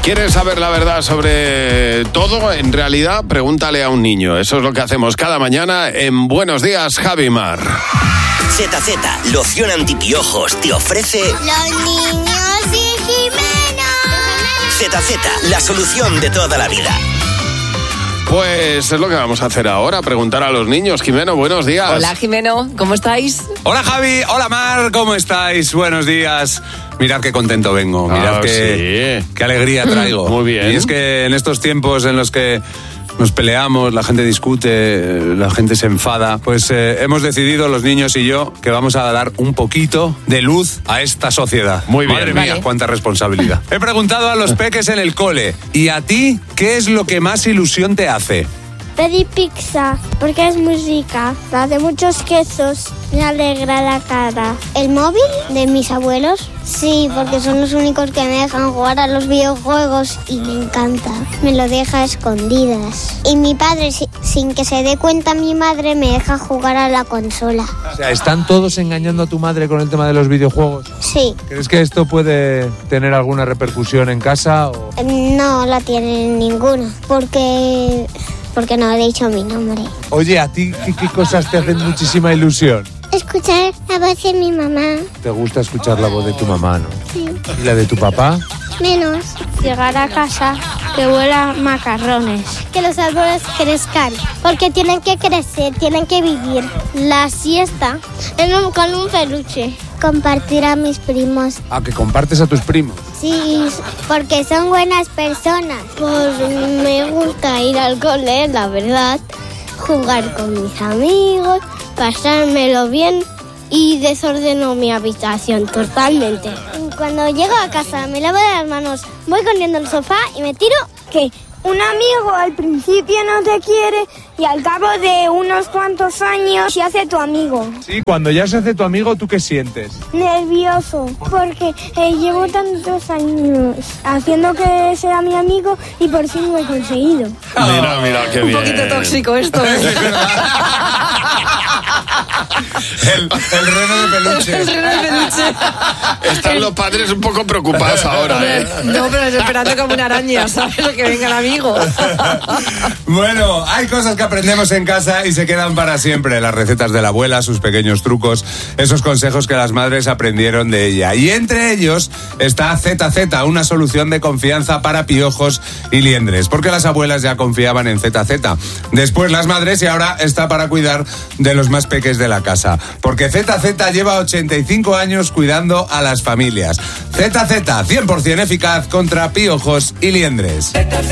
¿Quieres saber la verdad sobre todo? En realidad, pregúntale a un niño. Eso es lo que hacemos cada mañana en Buenos Días, Javi Mar. ZZ, loción antipiojos, te ofrece... Los niños y Jimeno. ZZ, la solución de toda la vida. Pues es lo que vamos a hacer ahora, preguntar a los niños. Jimeno, buenos días. Hola, Jimeno, ¿cómo estáis? Hola, Javi. Hola, Mar. ¿Cómo estáis? Buenos días. Mirad qué contento vengo. Mirad qué alegría traigo. Muy bien. Y es que en estos tiempos en los que nos peleamos, la gente discute, la gente se enfada, pues hemos decidido, los niños y yo, que vamos a dar un poquito de luz a esta sociedad. Muy bien. Madre mía, cuánta responsabilidad. He preguntado a los peques en el cole, ¿y a ti qué es lo que más ilusión te hace? Pedí pizza, porque es muy rica. La de muchos quesos me alegra la cara. ¿El móvil de mis abuelos? Sí, porque son los únicos que me dejan jugar a los videojuegos y me encanta. Me lo deja a escondidas. Y mi padre, sin que se dé cuenta mi madre, me deja jugar a la consola. O sea, ¿están todos engañando a tu madre con el tema de los videojuegos? Sí. ¿Crees que esto puede tener alguna repercusión en casa? O... No la tienen ninguna, porque no he dicho mi nombre. Oye, ¿a ti qué cosas te hacen muchísima ilusión? Escuchar la voz de mi mamá. ¿Te gusta escuchar la voz de tu mamá, no? Sí. ¿Y la de tu papá? Menos. Llegar a casa que huela macarrones. Que los árboles crezcan, porque tienen que crecer, tienen que vivir. La siesta con un peluche. Compartir a mis primos. ¿A que compartes a tus primos? Sí, porque son buenas personas. Pues me gusta ir al cole, la verdad. Jugar con mis amigos, pasármelo bien y desordeno mi habitación totalmente. Cuando llego a casa me lavo las manos, voy corriendo al sofá y me tiro que un amigo al principio no te quiere y al cabo de unos cuantos años se hace tu amigo. Sí, cuando ya se hace tu amigo, ¿tú qué sientes? Nervioso, porque llevo tantos años haciendo que sea mi amigo y por fin lo he conseguido. Mira, qué bien. Un poquito tóxico esto, ¿eh? El reno de peluche. El reno de peluche. Están los padres un poco preocupados ahora, ¿eh? No, pero esperando como una araña, ¿sabes? Que venga el amigo. Bueno, hay cosas que aprendemos en casa y se quedan para siempre. Las recetas de la abuela, sus pequeños trucos, esos consejos que las madres aprendieron de ella. Y entre ellos está ZZ, una solución de confianza para piojos y liendres, porque las abuelas ya confiaban en ZZ. Después las madres y ahora está para cuidar de los más peques de la casa, porque ZZ lleva 85 años cuidando a las familias. ZZ, 100% eficaz contra piojos y liendres.